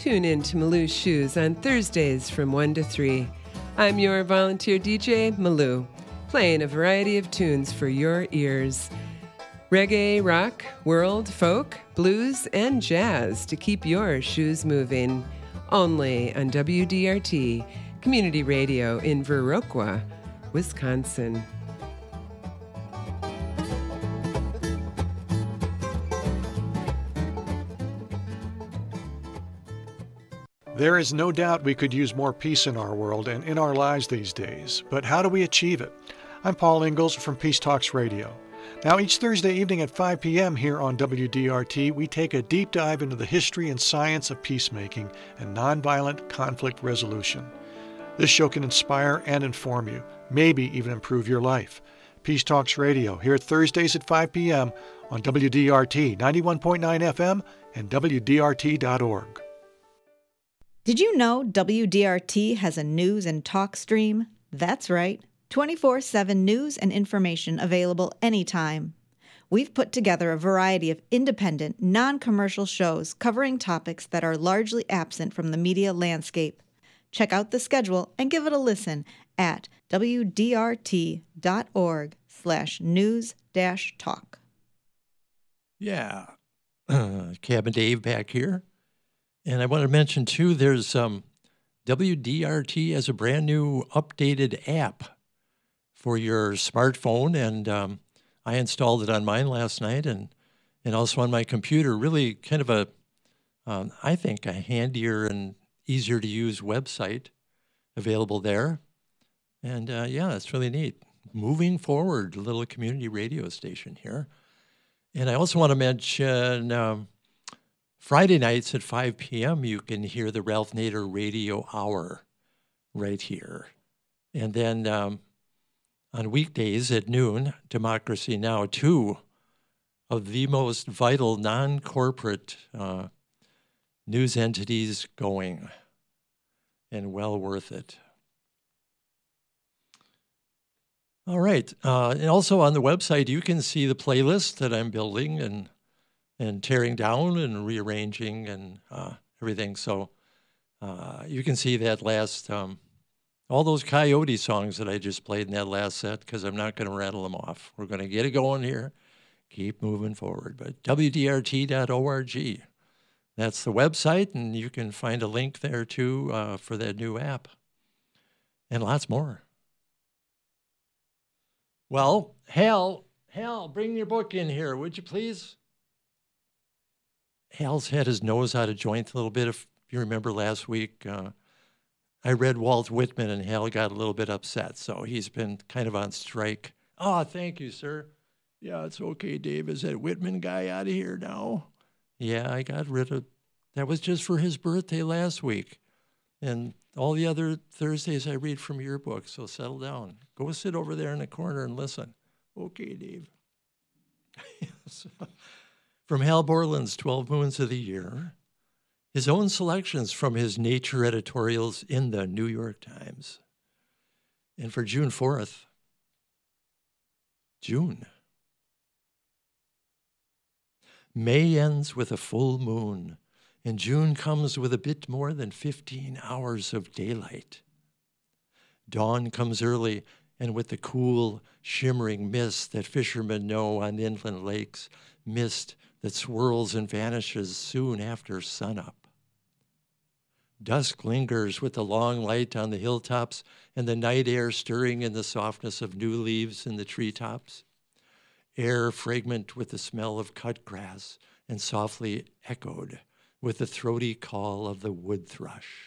Tune in to Malou Shoes on Thursdays from 1 to 3. I'm your volunteer DJ, Malou, playing a variety of tunes for your ears. Reggae, rock, world, folk, blues, and jazz to keep your shoes moving. Only on WDRT, Community Radio in Viroqua, Wisconsin. There is no doubt we could use more peace in our world and in our lives these days, but how do we achieve it? I'm Paul Ingalls from Peace Talks Radio. Now, each Thursday evening at 5 p.m. here on WDRT, we take a deep dive into the history and science of peacemaking and nonviolent conflict resolution. This show can inspire and inform you, maybe even improve your life. Peace Talks Radio, here at Thursdays at 5 p.m. on WDRT 91.9 FM and WDRT.org. Did you know WDRT has a news and talk stream? That's right, 24/7 news and information available anytime. We've put together a variety of independent, non-commercial shows covering topics that are largely absent from the media landscape. Check out the schedule and give it a listen at wdrt.org/news-talk. Yeah, Cabin Dave back here. And I want to mention, too, there's WDRT has a brand new updated app for your smartphone, and I installed it on mine last night and also on my computer. Really kind of I think, a handier and easier to use website available there. And yeah, it's really neat. Moving forward, a little community radio station here. And I also want to mention Friday nights at 5 p.m., you can hear the Ralph Nader Radio Hour right here. And then on weekdays at noon, Democracy Now!, two of the most vital non-corporate news entities going, and well worth it. All right. And also on the website, you can see the playlist that I'm building and tearing down and rearranging and everything. So you can see that last, all those Coyote songs that I just played in that last set, because I'm not going to rattle them off. We're going to get it going here, keep moving forward. But WDRT.org, that's the website, and you can find a link there too for that new app and lots more. Well, Hal, bring your book in here, would you please? Hal's had his nose out of joint a little bit. If you remember last week, I read Walt Whitman, and Hal got a little bit upset, so he's been kind of on strike. Oh, thank you, sir. Yeah, it's okay, Dave. Is that Whitman guy out of here now? Yeah, I got rid of... That was just for his birthday last week. And all the other Thursdays I read from your book, so settle down. Go sit over there in the corner and listen. Okay, Dave. From Hal Borland's 12 Moons of the Year, his own selections from his nature editorials in the New York Times. And for June 4th, June. May ends with a full moon, and June comes with a bit more than 15 hours of daylight. Dawn comes early, and with the cool, shimmering mist that fishermen know on inland lakes, mist that swirls and vanishes soon after sunup. Dusk lingers with the long light on the hilltops and the night air stirring in the softness of new leaves in the treetops. Air fragrant with the smell of cut grass and softly echoed with the throaty call of the wood thrush.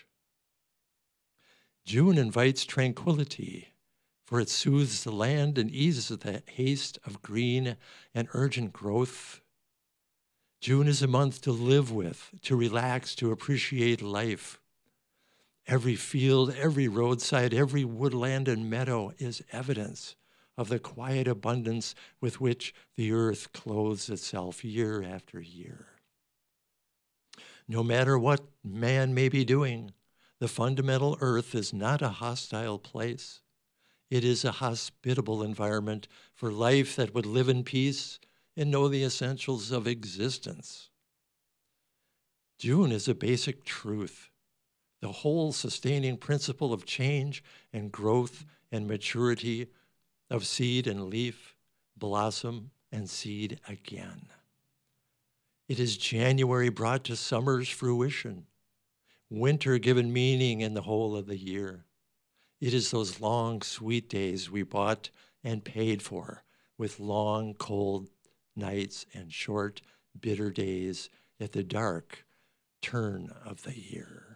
June invites tranquility, for it soothes the land and eases the haste of green and urgent growth. June is a month to live with, to relax, to appreciate life. Every field, every roadside, every woodland and meadow is evidence of the quiet abundance with which the earth clothes itself year after year. No matter what man may be doing, the fundamental earth is not a hostile place. It is a hospitable environment for life that would live in peace and know the essentials of existence. June is a basic truth, the whole sustaining principle of change and growth and maturity of seed and leaf, blossom and seed again. It is January brought to summer's fruition, winter given meaning in the whole of the year. It is those long, sweet days we bought and paid for with long, cold nights and short, bitter days at the dark turn of the year.